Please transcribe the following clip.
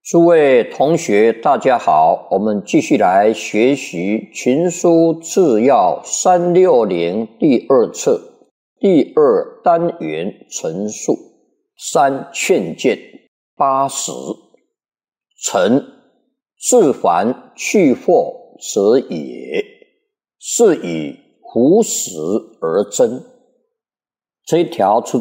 诸位同学，大家好，我们继续来学习《群书治要360》第二册第二单元陈述3劝谏80。臣自凡去祸者也，是以胡实而争。这一条出